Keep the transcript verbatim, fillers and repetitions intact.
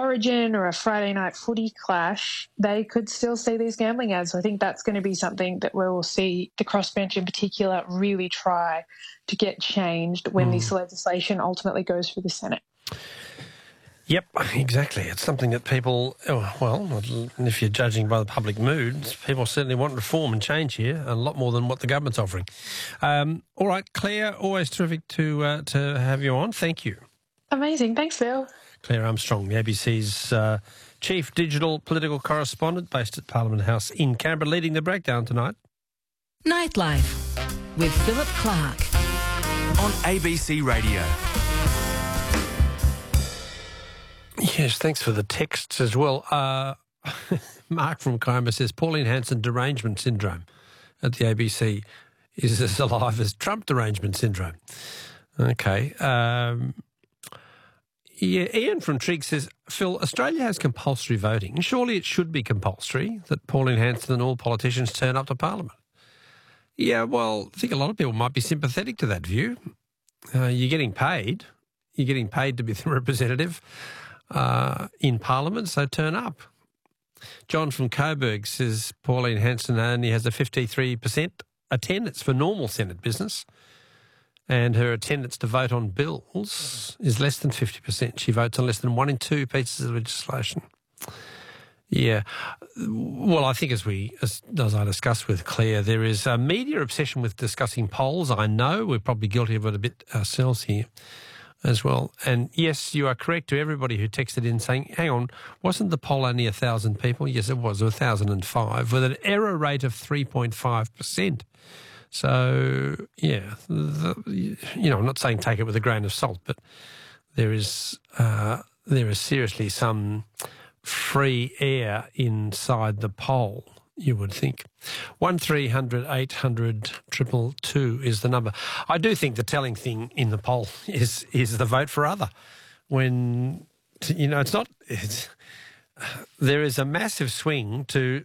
Origin or a Friday night footy clash, they could still see these gambling ads. So I think that's going to be something that we will see the crossbench in particular really try to get changed when mm. this legislation ultimately goes through the Senate. Yep, exactly. It's something that people, well, if you're judging by the public moods, people certainly want reform and change here, a lot more than what the government's offering. Um, all right, Claire, always terrific to uh, to have you on. Thank you. Amazing. Thanks, Phil. Claire Armstrong, the A B C's uh, chief digital political correspondent based at Parliament House in Canberra, leading the breakdown tonight. Nightlife with Philip Clark on A B C Radio. Yes, thanks for the texts as well. Uh, Mark from Kiama says Pauline Hanson derangement syndrome at the A B C is as alive as Trump derangement syndrome. Okay. Um, yeah, Ian from Trigg says, Phil, Australia has compulsory voting. Surely it should be compulsory that Pauline Hanson and all politicians turn up to Parliament. Yeah, well, I think a lot of people might be sympathetic to that view. Uh, you're getting paid. You're getting paid to be the representative Uh, in Parliament, so turn up. John from Coburg says Pauline Hanson only has a fifty-three percent attendance for normal Senate business, and her attendance to vote on bills is less than fifty percent. She votes on less than one in two pieces of legislation. Yeah. Well, I think as we, as, as I discussed with Claire, there is a media obsession with discussing polls. I know we're probably guilty of it a bit ourselves here as well. And yes, you are correct to everybody who texted in saying, hang on, wasn't the poll only one thousand people? Yes, it was, one thousand five, with an error rate of three point five percent. So, yeah, the, you know, I'm not saying take it with a grain of salt, but there is uh, there is seriously some free air inside the poll, you would think. one three hundred eight hundred two two two is the number. I do think the telling thing in the poll is is the vote for other. When, you know, it's not... It's, there is a massive swing to